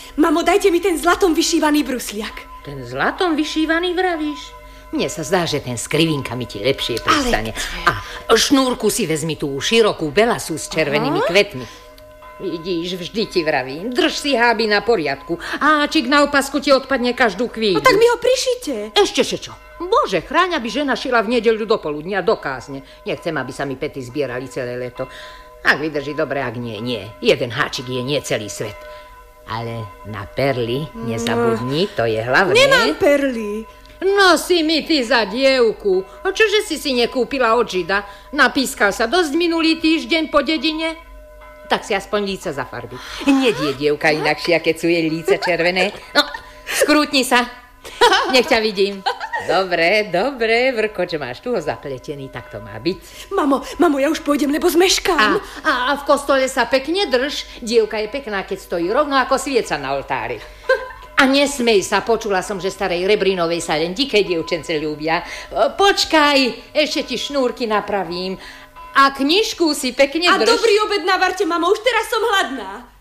Mamo, dajte mi ten zlatom vyšívaný brusliak. Ten zlatom vyšívaný vravíš? Mne sa zdá, že ten s krivinkami ti lepšie pristane. A šnúrku si vezmi tú širokú belasu s červenými kvetmi. Vidíš, vždy ti vravím, drž si háby na poriadku. Háčik na opasku ti odpadne každú chvíľu. No tak mi ho prišite. Ešte čo? Bože, chráň, aby žena šila v nedeľu do poludnia do kázne. Nechcem, aby sa mi pety zbierali celé leto. Ak vydrží dobre, ak nie, nie. Jeden háčik je nie celý svet. Ale na perly nezabudni, to je hlavné. Nemám perly. No si mi ty za dievku. Čože si nekúpila od Žida? Napískal sa dosť minulý týždeň po dedine? Tak si aspoň líca zafarbi. Nedie dievka inakšia, keď sú jej líce červené. No, skrútni sa. Nech ťa vidím. Dobre, Vrko, čo máš tu ho zapletený, tak to má byť. Mamo, ja už pôjdem, lebo zmeškám. A v kostole sa pekne drž. Dievka je pekná, keď stojí rovno ako svieca na oltári. A nesmej sa, počula som, že starej Rebrinovej sa len diké dievčence ľúbia. Počkaj, ešte ti šnúrky napravím. A knižku si pekne drž. A dobrý obed navarte, mamo, už teraz som hladná.